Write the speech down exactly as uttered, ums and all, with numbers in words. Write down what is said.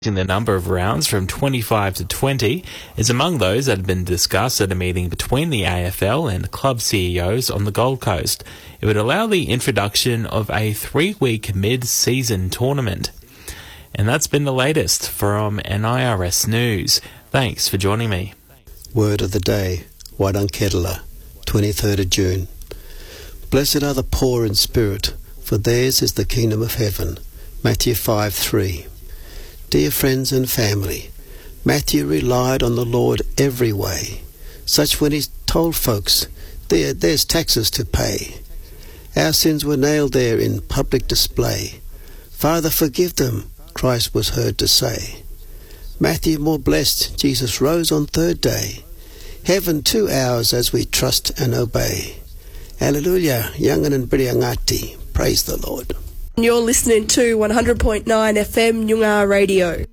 The number of rounds from twenty-five to twenty is among those that have been discussed at a meeting between the A F L and club C E Os on the Gold Coast. It would allow the introduction of a three-week mid-season tournament. And that's been the latest from N I R S News. Thanks for joining me. Word of the day, Wairankedala, twenty-third of June. Blessed are the poor in spirit, for theirs is the kingdom of heaven. Matthew five three. Dear friends and family, Matthew relied on the Lord every way, such when he told folks, there, there's taxes to pay. Our sins were nailed there in public display. Father, forgive them, Christ was heard to say. Matthew more blessed, Jesus rose on third day. Heaven too ours as we trust and obey. Alleluia, Yangan and Briangati, praise the Lord. You're listening to one hundred point nine F M Nyungar Radio.